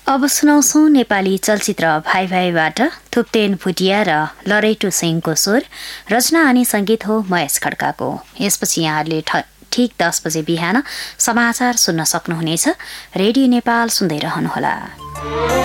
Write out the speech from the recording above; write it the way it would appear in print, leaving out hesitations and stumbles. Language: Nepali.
अब सुनाउँछौँ नेपाली चलचित्र भाइ भाइबाट थुप्तेन भुटिया र लरेटु सिंहको स्वर, रचना अनि सङ्गीत हो महेश खड्काको। यसपछि यहाँहरूले ठीक 10 बजे बिहान समाचार सुन्न सक्नुहुनेछ। रेडियो नेपाल सुन्दै रहनुहोला।